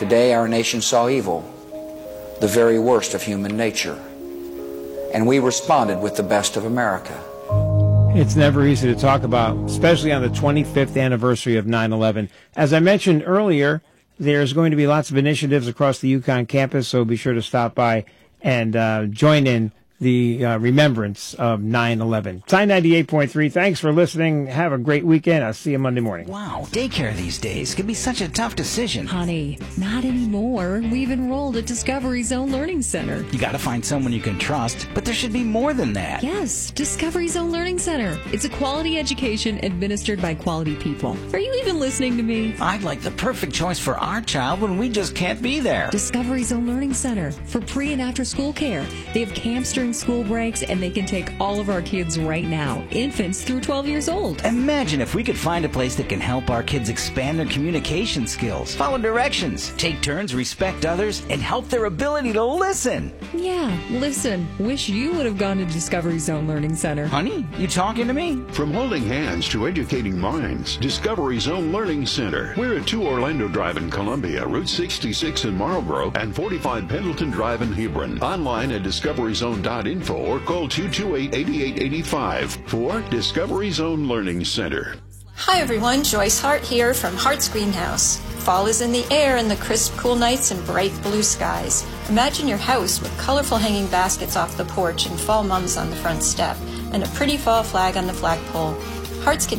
Today our nation saw evil, the very worst of human nature, and we responded with the best of America. It's never easy to talk about, especially on the 25th anniversary of 9/11. As I mentioned earlier, there's going to be lots of initiatives across the UConn campus, so be sure to stop by and join in the remembrance of 9/11. Sign 98.3. Thanks for listening. Have a great weekend. I'll see you Monday morning. Wow, daycare these days can be such a tough decision. Honey, not anymore. We've enrolled at Discovery Zone Learning Center. You gotta find someone you can trust, but there should be more than that. Yes, Discovery Zone Learning Center. It's a quality education administered by quality people. Are you even listening to me? I'd like the perfect choice for our child when we just can't be there. Discovery Zone Learning Center. For pre and after school care. They have camps during school breaks, and they can take all of our kids right now, infants through 12 years old. Imagine if we could find a place that can help our kids expand their communication skills, follow directions, take turns, respect others, and help their ability to listen. Yeah, listen. Wish you would have gone to Discovery Zone Learning Center. Honey, you talking to me? From holding hands to educating minds, Discovery Zone Learning Center. We're at 2 Orlando Drive in Columbia, Route 66 in Marlboro, and 45 Pendleton Drive in Hebron. Online at discoveryzone.info or call 228-8885 for Discovery Zone Learning Center. Hi everyone, Joyce Hart here from Hart's Greenhouse. Fall is in the air and the crisp, cool nights and bright blue skies. Imagine your house with colorful hanging baskets off the porch and fall mums on the front step and a pretty fall flag on the flagpole. Hart's can